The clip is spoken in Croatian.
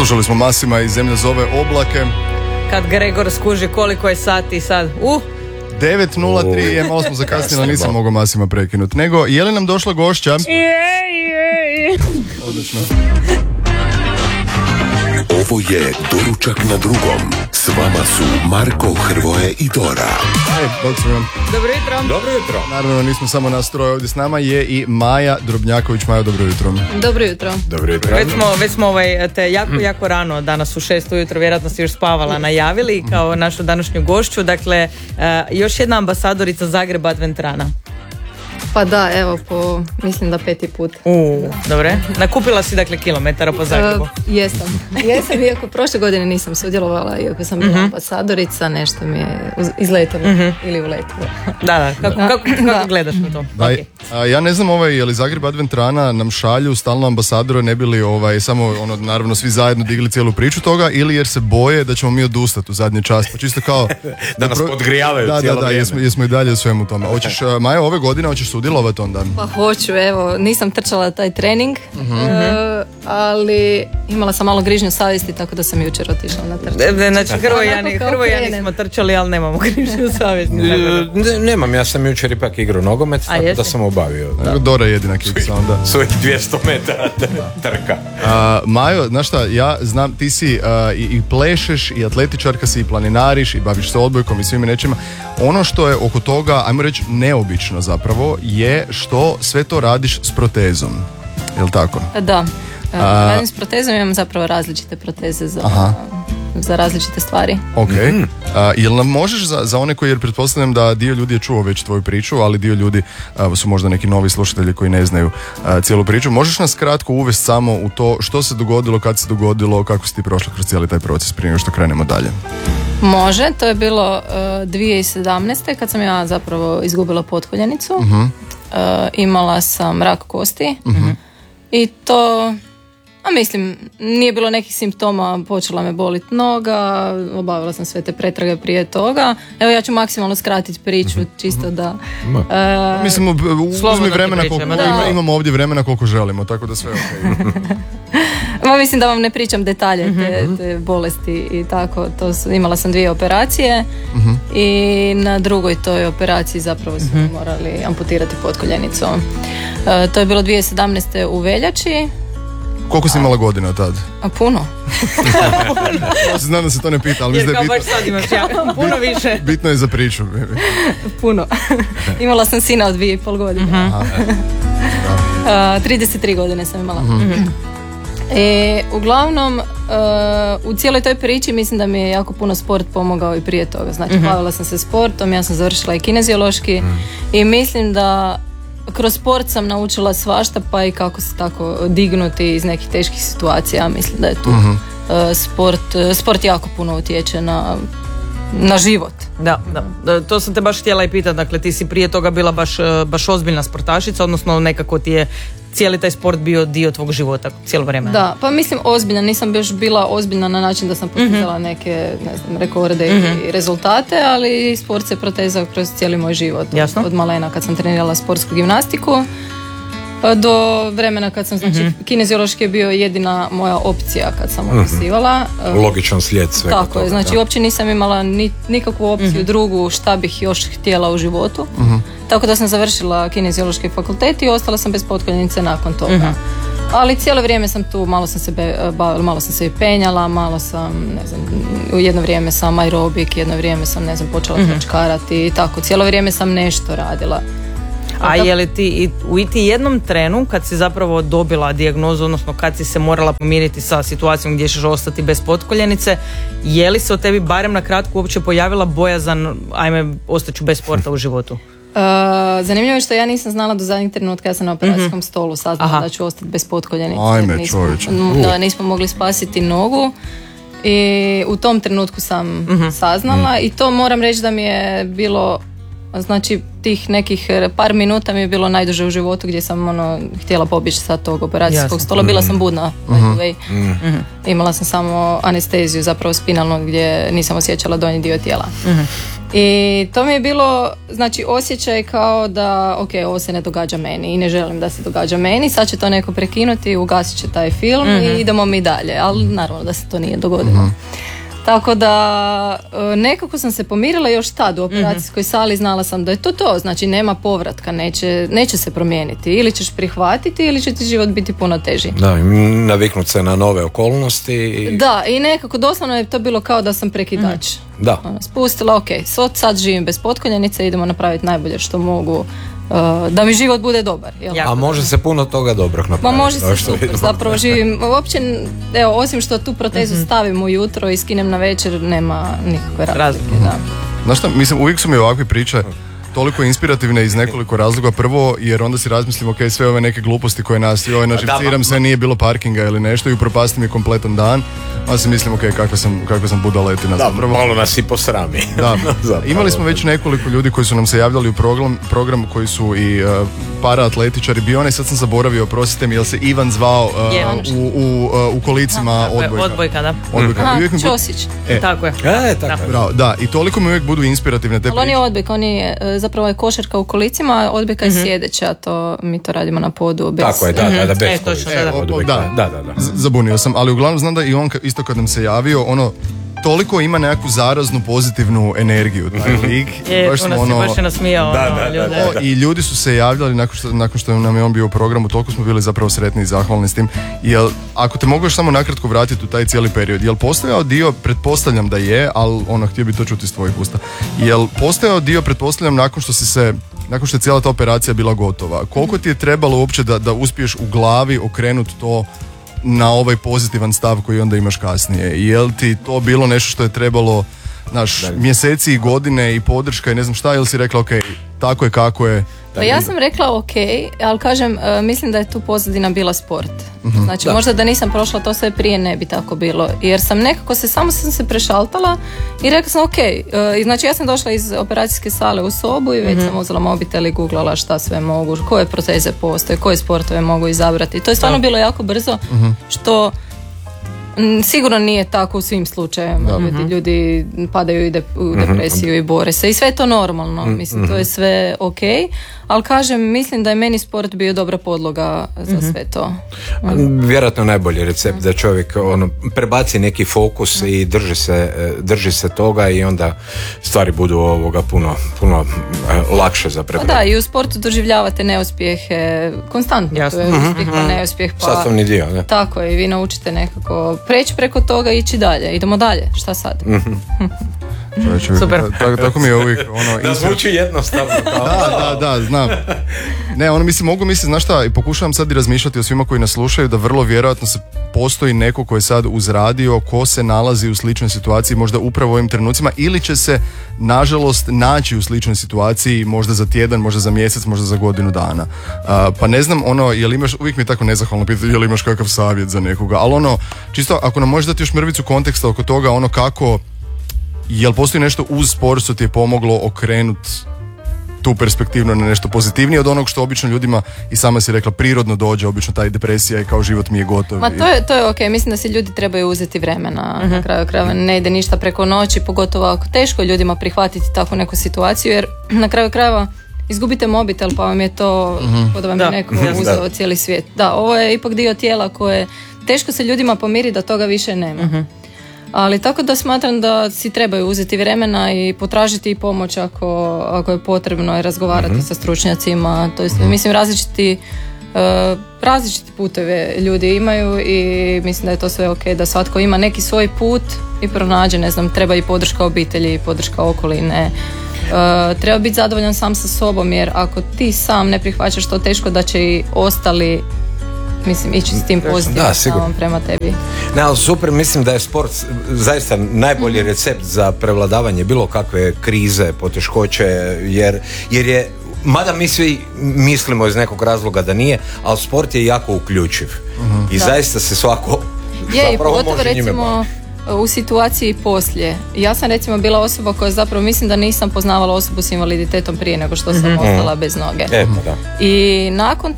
Slušali smo Masima i Zemlja zove oblake. Kad Gregor skuži koliko je sati sad. 9.03, malo smo zakasnili, nisam mogao Masima prekinuti. Nego, je li nam došla gošća? Odlično. Ovo je Doručak na drugom. S vama su Marko, Hrvoje i Dora. Bog svima. Dobro jutro. Dobro jutro. Naravno, nismo samo nas troje, ovdje s nama je i Maja Drobnjaković. Maja, dobro jutro. Dobro jutro. Dobro jutro. Već smo te jako rano danas u 6 ujutro, vjerojatno si još spavala, najavili kao našu današnju gošću. Dakle, još jedna ambasadorica Zagreba Adventrana. Pa da, evo, mislim da 5. put. Dobre. Nakupila si dakle kilometara po Zagrebu? Jesam, iako prošle godine nisam sudjelovala, iako sam bila ambasadorica, nešto mi je izletalo ili uletalo. Da, kako gledaš na to? Da, ja ne znam, je li Zagreb Adventrana nam šalju stalno ambasadore, ne bi li samo naravno svi zajedno digli cijelu priču toga, ili jer se boje da ćemo mi odustati u zadnji čas, pa čisto kao da nas podgrijavaju cijelo vrijeme. Jesmo i dalje u svemu tome. Hoćeš, Maja, ove godine hoćeš sudjelovati onda? Pa hoću, evo, nisam trčala taj trening, ali imala sam malo grižnju savjesti, tako da sam jučer otišla na trčanje. Znači, Hrvo i ja nismo trčali, ali nemamo grižnju savjesti. Nemam, ja sam jučer ipak igrao nogomet, tako da sam obavio. Dora je jedina kiksa onda. Svojih 200 metara trka. Majo, znaš šta, ja znam, ti si i plešeš, i atletičarka si, i planinariš, i baviš se odbojkom i svime nečima. Ono što je oko toga, ajmo reći, neobično zapravo, je što sve to radiš s protezom. Je li tako? Da. Radim s protezom, imam zapravo različite proteze za različite stvari. Ok. Jel nam možeš za one koji, jer pretpostavljam da dio ljudi je čuo već tvoju priču, ali dio ljudi su možda neki novi slušatelji koji ne znaju cijelu priču. Možeš nas kratko uvesti samo u to što se dogodilo, kad se dogodilo, kako si ti prošla kroz cijeli taj proces prije nego što krenemo dalje? Može, to je bilo 2017. kad sam ja zapravo izgubila potkoljenicu. Imala sam rak kosti i to, mislim, nije bilo nekih simptoma, počela me boliti noga, obavila sam sve te pretrage prije toga. Evo, ja ću maksimalno skratiti priču, čisto da... Mislim, uzmi vremena koliko imamo ovdje vremena koliko želimo, tako da sve mislim da vam ne pričam detalje te bolesti i tako. Imala sam 2 operacije i na drugoj toj operaciji zapravo su morali amputirati potkoljenicu. To je bilo 2017. u veljači. Koliko si imala godina tad? Puno. Znam da se to ne pita, ali jer kao baš sad imaš puno više. Bitno je za priču. Puno. Imala sam sina od 2,5 godine. 33 godine sam imala. Uglavnom, u cijeloj toj priči mislim da mi je jako puno sport pomogao i prije toga. Znači, bavila sam se sportom, ja sam završila i kineziološki i mislim da kroz sport sam naučila svašta, pa i kako se tako dignuti iz nekih teških situacija. Mislim da je tu sport jako puno utječe na život. Da, to sam te baš htjela i pitati. Dakle, ti si prije toga bila baš ozbiljna sportašica, odnosno nekako ti je cijeli taj sport bio dio tvog života cijelo vrijeme. Da, pa mislim ozbiljna, nisam još bila ozbiljna na način da sam postizala neke, rekorde i rezultate, ali sport se protezao kroz cijeli moj život. Jasno. Od malena kad sam trenirala sportsku gimnastiku do vremena kad sam, znači, kineziološki je bio jedina moja opcija kad sam upisivala. Logičan slijed svega toga. Tako je, znači uopće nisam imala nikakvu opciju drugu šta bih još htjela u životu. Tako da sam završila kineziološki fakultet i ostala sam bez potkoljenice nakon toga. Ali cijelo vrijeme sam tu, malo sam se bavila, malo sam se i penjala, malo sam, ne znam, u jedno vrijeme sam aerobik, jedno vrijeme sam, ne znam, počela tračkarati i tako, cijelo vrijeme sam nešto radila. A je li ti u jednom trenu kad si zapravo dobila dijagnozu, odnosno kad si se morala pomiriti sa situacijom gdje ćeš ostati bez potkoljenice, je li se o tebi barem na kratko uopće pojavila bojazan, ajme, ostaću bez sporta u životu? Zanimljivo je što ja nisam znala do zadnjeg trenutka, ja sam na operacijskom stolu saznala da ću ostati bez potkoljenice. Ajme, čovječe. Da, nismo mogli spasiti nogu i u tom trenutku sam saznala i to moram reći da mi je bilo, znači tih nekih par minuta mi je bilo najduže u životu gdje sam htjela pobjeći sa tog operacijskog stola. Bila sam budna, imala sam samo anesteziju, zapravo spinalnu, gdje nisam osjećala donji dio tijela. I to mi je bilo, znači, osjećaj kao da, ok, ovo se ne događa meni i ne želim da se događa meni, sad će to neko prekinuti, ugasit će taj film i idemo mi dalje, ali naravno da se to nije dogodilo. Tako da nekako sam se pomirila još tad u operacijskoj sali, znala sam da je to, znači nema povratka, neće se promijeniti, ili ćeš prihvatiti ili će ti život biti puno teži. Da, naviknuti se na nove okolnosti. Da, i nekako doslovno je to bilo kao da sam prekidač. Da. Spustila, ok, sad živim bez potkoljenice, idemo napraviti najbolje što mogu, da mi život bude dobar. Jel? A može se puno toga dobrog napraviti. Ma može se super, zapravo živim, uopće, evo, osim što tu protezu stavim ujutro i skinem na večer, nema nikakve razlike. Da. Znaš šta, mislim, uvijek su mi ovakve priče toliko inspirativne iz nekoliko razloga. Prvo, jer onda si razmislim, ok, sve ove neke gluposti koje nas, našipciram, sve nije bilo parkinga ili nešto i upropasti mi kompletan dan. A si mislim, ok, kakva sam budaletina. Da, malo nas i posrami. Da, imali smo već nekoliko ljudi koji su nam se javljali u program koji su i paraatletičari. Bio onaj, sad sam zaboravio, oprostite mi, jel se Ivan zvao u kolicima odbojka, da. Ćosić. Tako je. Tako je. Bravo, da, i toliko mi uvijek budu inspirativne te priče. On je odbojka, on je zapravo je košarka u kolicima, odbojka je sjedeća, mi to radimo na podu. Bez... Tako je, da, bez kolicima. Da. Zabunio sam, ali uglavnom znam da i on isto kad nam se javio, toliko ima nekakvu zaraznu pozitivnu energiju taj lik. Baš je nasmijao. I ljudi su se javljali nakon što nam je on bio u programu, toliko smo bili zapravo sretni i zahvalni s tim. Jel, ako te mogu još samo nakratko vratiti u taj cijeli period, jel postojao dio, pretpostavljam da je, ali htio bi to čuti iz tvojih usta, jel postojao dio, pretpostavljam, nakon što je cijela ta operacija bila gotova, koliko ti je trebalo uopće da uspiješ u glavi okrenuti to na ovaj pozitivan stav koji onda imaš kasnije? Jel ti to bilo nešto što je trebalo, mjeseci i godine i podrška i ne znam šta, ili si rekla ok, tako je kako je? Pa ja sam rekla ok, ali kažem, mislim da je tu pozadina bila sport. Znači možda da nisam prošla to sve prije ne bi tako bilo, jer sam nekako samo sam se prešaltala i rekla sam ok, znači ja sam došla iz operacijske sale u sobu i već sam uzela mobitel i googlala šta sve mogu, koje proteze postoje, koje sportove mogu izabrati. To je stvarno bilo jako brzo, što sigurno nije tako u svim slučajevima. Ljudi padaju u depresiju i bore se i sve je to normalno. Mislim, to je sve ok, ali kažem, mislim da je meni sport bio dobra podloga za sve to. Vjerojatno najbolji recept da čovjek prebaci neki fokus i drži se toga i onda stvari budu puno lakše za prebrati. Da, i u sportu doživljavate neuspjehe konstantno. To je uspjeh pa neuspjeh pa... Sastavni dio, ne? Tako je, i vi naučite nekako preći preko toga i ići dalje. Idemo dalje, šta sad? Super. Tako mi je uvijek da zvuči jednostavno. Da, znam. Ne, mogu misliti, znaš šta, i pokušavam sad i razmišljati o svima koji nas slušaju, da vrlo vjerojatno postoji neko ko je sad uz radio, ko se nalazi u sličnoj situaciji, možda upravo u ovim trenucima, ili će se nažalost naći u sličnoj situaciji, možda za tjedan, možda za mjesec, možda za godinu dana. Pa ne znam, jel imaš, uvijek mi je tako nezahvalno pitati, jel imaš kakav savjet za nekoga, ali čisto ako nam možeš dati još mrvicu konteksta oko toga, kako, jel postoji nešto uz sport što ti je pomoglo okrenuti tu perspektivno na nešto pozitivnije od onog što obično ljudima, i sama si rekla, prirodno dođe, obično taj depresija i kao život mi je gotov. Ma to je ok, mislim da si ljudi trebaju uzeti vremena, na kraju krajeva ne ide ništa preko noći, pogotovo ako teško ljudima prihvatiti takvu neku situaciju, jer na kraju krajeva izgubite mobitel pa vam je to da vam je neko uzeo cijeli svijet. Da, ovo je ipak dio tijela koje teško se ljudima pomiri da toga više nema. Ali tako da smatram da si trebaju uzeti vremena i potražiti i pomoć ako je potrebno i razgovarati sa stručnjacima. To jest, mislim, različiti puteve ljudi imaju i mislim da je to sve ok, da svatko ima neki svoj put i pronađe, ne znam, treba i podrška obitelji, podrška okoline. Treba biti zadovoljan sam sa sobom, jer ako ti sam ne prihvaćaš to, teško da će i ostali, mislim, ići s tim pozitivnim stavom prema tebi. Ne, ali super, mislim da je sport zaista najbolji recept za prevladavanje bilo kakve krize, poteškoće, jer je, mada mi svi mislimo iz nekog razloga da nije, ali sport je jako uključiv. I zaista se svako zapravo može njime baviti. U situaciji poslije. Ja sam recimo bila osoba koja zapravo mislim da nisam poznavala osobu s invaliditetom prije nego što sam ostala bez noge. I nakon